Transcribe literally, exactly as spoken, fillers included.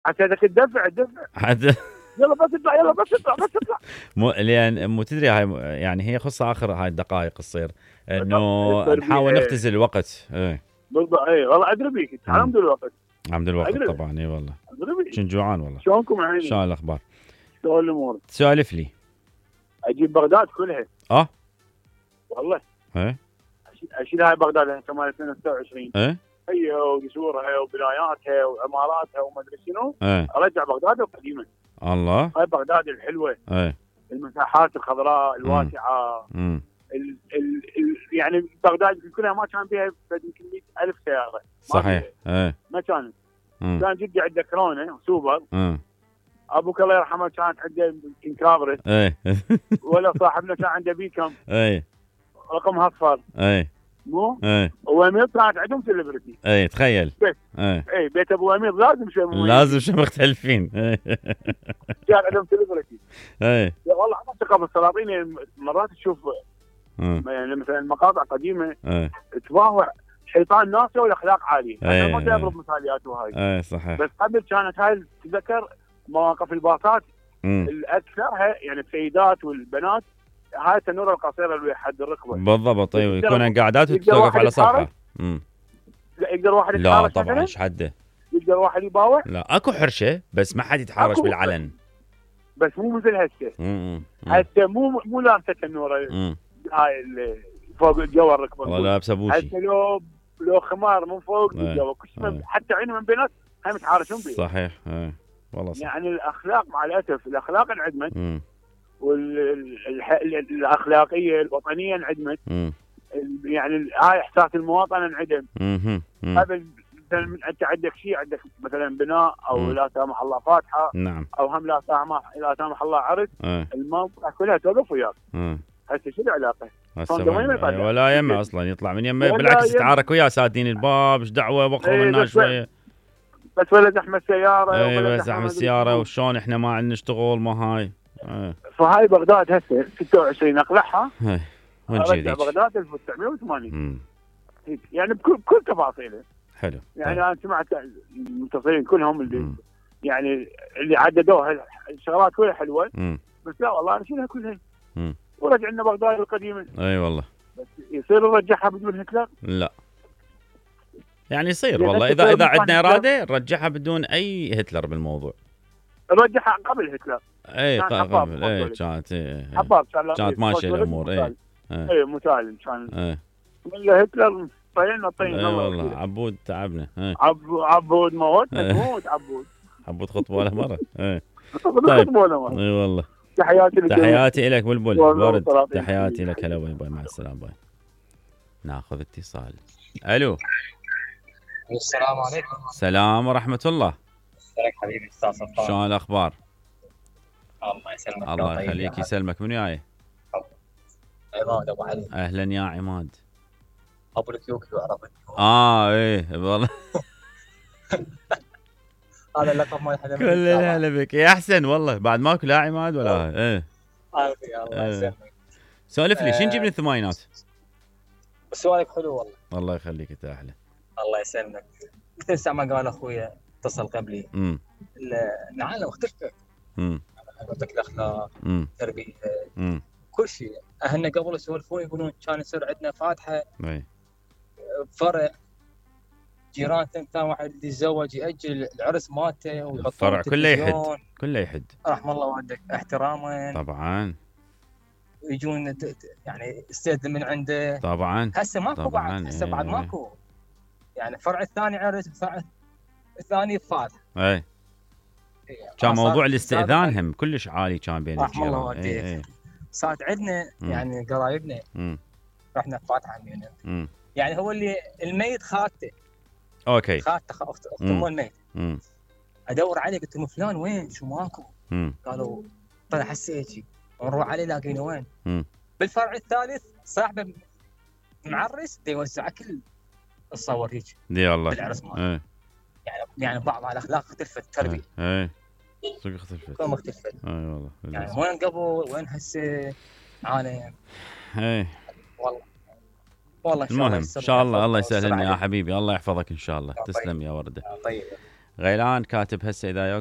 عشانك تدفع تدفع حتى يلا بس اطلع يلا بس اطلع بس اطلع. مو لان مو تدري هاي يعني هي خص اخر هاي الدقائق تصير انه التربية، نحاول إيه. نختزل الوقت. ايه بالضبط، اي والله ادري بيك الحمد لله الوقت. عمد الوقت ادري طبعا. اي والله ادري بيك. كنت جوعان والله. شلونكم عيني؟ شو الاخبار؟ شلون الامور؟ سالف لي. اجيب بغداد كلها اه والله. ايه أشيل- اشيل هاي بغداد هسه مال ألفين وستة وعشرين، ايه هي وقصورها وبناياتها وعماراتها وما ادري شنو، ايه ارجع بغداد القديمه. الله. هاي بغداد الحلوه، ايه المساحات الخضراء الواسعه. امم ال ال ال يعني بغداد كلها ما كان فيها يمكن مئة ألف سياره، ما صحيح. فيها. ايه ما كانت. امم كان جدي عنده كرونه سوبر، امم ابوك الله يرحمه كانت عنده يمكن كابرس، ايه ولا صاحبنا كان عنده بيكم ايه رقم اصفر، ايه مو ايه وامير كانت عندهم سليبرتي. ايه تخيل. بس. ايه اي بيت ابو امير لازم شيء مميز. لازم شو مختلفين. ايه كان عندهم سليبرتي. ايه يا والله حتى ثقافه السلاطين يعني مرات تشوف امم يعني مثلا مقاطع قديمه ايه تباوع حيطان ناسه والاخلاق عاليه، إيه، انا ما إيه. اضرب مثاليات وهاي. ايه صحيح. بس قبل كانت هاي تتذكر مواقف الباصات امم الاكثرها يعني السيدات والبنات هاي التنوره القصيره اللي حد الركبه. بالضبط. ايوه يقدر- يكون قعدات يقدر وتوقف واحد على يتحرك؟ صفحه. امم لا يقدر واحد لا يتحرش طبعا مثلا؟ ايش حده. يقدر واحد يباوع؟ لا اكو حرشه بس ما حد يتحرش أكو. بالعلن. بس مو مثل هسه. امم هسه مو مو لابسه تنوره امم هاي اللي فوق الجو الركبه. والله لابسه بوشي. هسه لو لو خمار من فوق إيه، الجو كل شيء، إيه. حتى عينهم من بنات هم يتحارشون بيه. صحيح. ايه والله صح. يعني الاخلاق مع الاسف الاخلاق انعدمت، امم والاخلاقيه الوطنيه انعدمت. امم ال- يعني ال- هاي احساس المواطنه انعدم. امم أمم. قبل مثلا انت عندك شيء، عندك مثلا بناء او مم. لا سامح الله فاتحه نعم. او هم لا سامح لا سامح الله عرس، ايه الموقع كلها توقف وياك. امم هسه شو العلاقه؟ هسه صندوق وين؟ ما يطلع. إيه، ولا يمه اصلا يطلع من يمه، ولا بالعكس يم. يتعارك وياه سادين الباب. ايش دعوه وقفوا إيه، منا بس شويه. بس ولا زحمه السياره ايه ولا بس زحمه السياره وشلون احنا ما عندنا شغل ما هاي. ايه فهاي بغداد هسه ستة وعشرين اقلعها إيه. وين ارجع جيديك؟ بغداد ألف وتسعمئة وثمانين امم هيك. يعني بكل بكل تفاصيله. حلو. يعني طيب. انا سمعت المتصلين كلهم اللي مم. يعني اللي عددوها الشغلات كلها حلوه، امم بس لا والله نشيلها كلها امم ورجع لنا بغداد القديمه. اي والله. بس يصير نرجعها بدون هتلر؟ لا يعني يصير لأن والله أنت اذا تصير اذا مكان عندنا هتلر. اراده نرجعها بدون اي هتلر بالموضوع. نرجعها قبل هتلر. اي كان ق- حباب قبل. اي مفضل. كانت. اي حباب كان لا- كانت ماشيه ولد الامور. اي مسالم. اي اي مسالم كان. اي ولا هتلر طينا طين اي الله والله وكيله. عبود تعبنا. اي عب عبود موت إيه. موت عبود. عبود خطبه ولا مره. اي طيب طيب. ولا مرة. اي والله. تحياتي للجميع. تحياتي لك بلبل والله ورد. وصلاتي. تحياتي لك. هلا باي باي مع السلامه باي. ناخذ اتصال. الو السلام عليكم. سلام ورحمه الله. ازيك حبيبي استاذ صفان؟ شلون الاخبار؟ الله يسلمك. الله طيب يخليك يا يسلمك. من وياي؟ عماد ابو علي اهلا يا عماد. ابو الكيوكي وعربي. اه ايه والله. هذا اللقب ما يحلم كل الهلا بك يا احسن والله. بعد ماكو لا عماد ولا هاي. ايه الله يسلمك. سولف لي شنو آه. نجيب من الثمانينات؟ سؤالك حلو والله. الله يخليك انت احلى. الله يسلمك. مثل سامع قال اخويا اتصل قبلي، امم العالم اختلفت. امم قلت لك الاخلاق، امم التربيه، امم كل شيء. اهلنا قبل يسولفون يقولون كان يصير عندنا فاتحه اي فرع، جيران كان واحد اللي يتزوج ياجل العرس مالته ويحطون الفرع كله يحد. التلفزيون. كله يحد رحم الله والدك احتراما. طبعا يجون ت- ت- يعني يستاذن من عنده. طبعا هسه ماكو طبعاً، بعد، هسه إيه. بعد ماكو. يعني الفرع الثاني عرس، الفرع الثاني فاتح. اي كان موضوع الاستئذان هم كلش عالي كان بين رحم الله الجيران. اي والديك. اي صارت عندنا مم. يعني قرايبنا امم رحنا فاتحه عمينا. امم يعني هو اللي الميت خالته اوكي. خالته خ- اخت اخت مم. امه الميت. امم ادور عليه قلت له فلان وين شو ماكو؟ امم قالوا طلع هسه يجي. نروح عليه لاقينه وين؟ مم. بالفرع الثالث صاحبه معرس دي يوزع كل الصور هيك دي والله. بالعرس ماله. اي يعني يعني بعض الاخلاق اختلفت، التربيه اي صدق اختلفت. كلهم اختلفت. اي والله. يعني وين قبل وين هسه عالم. اي والله والله ان شاء الله المهم ان يسر شاء الله الله ويستر يسهل لنا يا عليك. حبيبي. الله يحفظك ان شاء الله. طيب. تسلم يا ورده. طيب. غيلان كاتب هسه اذا